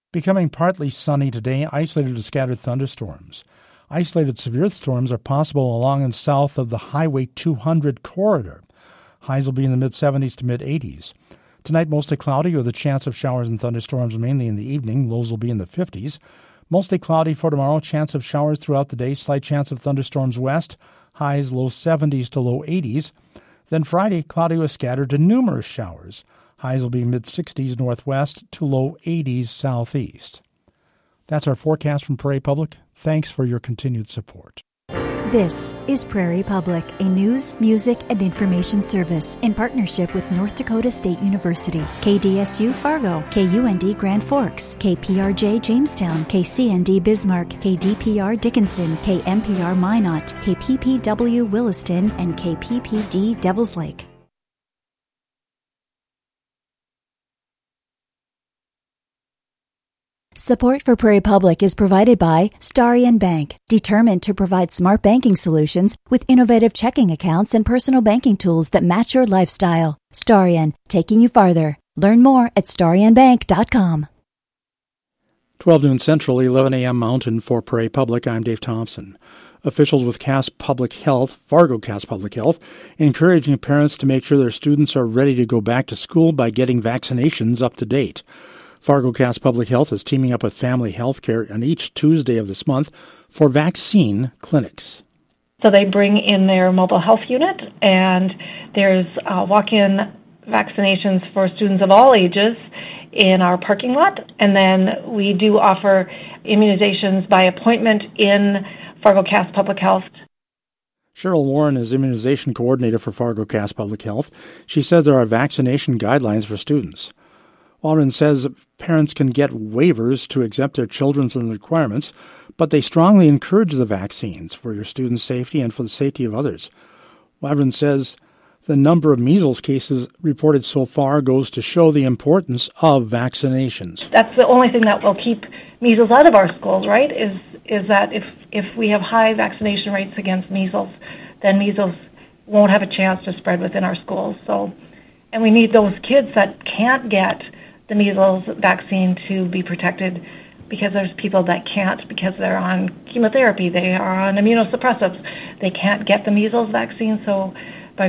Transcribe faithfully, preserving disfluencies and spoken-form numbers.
Becoming partly sunny today, isolated to scattered thunderstorms. Isolated severe storms are possible along and south of the Highway two hundred corridor. Highs will be in the mid-seventies to mid-eighties. Tonight, mostly cloudy with a chance of showers and thunderstorms mainly in the evening. Lows will be in the fifties. Mostly cloudy for tomorrow. Chance of showers throughout the day. Slight chance of thunderstorms west. Highs low seventies to low eighties. Then Friday, cloudy with scattered to numerous showers. Highs will be mid-sixties northwest to low eighties southeast. That's our forecast from Prairie Public. Thanks for your continued support. This is Prairie Public, a news, music, and information service in partnership with North Dakota State University, K D S U Fargo, K U N D Grand Forks, K P R J Jamestown, K C N D Bismarck, K D P R Dickinson, K M P R Minot, K P P W Williston, and K P P D Devils Lake. Support for Prairie Public is provided by Starion Bank, determined to provide smart banking solutions with innovative checking accounts and personal banking tools that match your lifestyle. Starion, taking you farther. Learn more at starion bank dot com. twelve noon Central, eleven a.m. Mountain for Prairie Public. I'm Dave Thompson. Officials with Cass Public Health, Fargo Cass Public Health, encouraging parents to make sure their students are ready to go back to school by getting vaccinations up to date. Fargo Cass Public Health is teaming up with Family Healthcare on each Tuesday of this month for vaccine clinics. So they bring in their mobile health unit, and there's uh, walk-in vaccinations for students of all ages in our parking lot. And then we do offer immunizations by appointment in Fargo Cass Public Health. Cheryl Warren is immunization coordinator for Fargo Cass Public Health. She says there are vaccination guidelines for students. Warren says parents can get waivers to exempt their children from the requirements, but they strongly encourage the vaccines for your students' safety and for the safety of others. Warren says the number of measles cases reported so far goes to show the importance of vaccinations. That's the only thing that will keep measles out of our schools, right, is is that if, if we have high vaccination rates against measles, then measles won't have a chance to spread within our schools. So, and we need those kids that can't get the measles vaccine to be protected, because there's people that can't because they're on chemotherapy, they are on immunosuppressives, they can't get the measles vaccine. So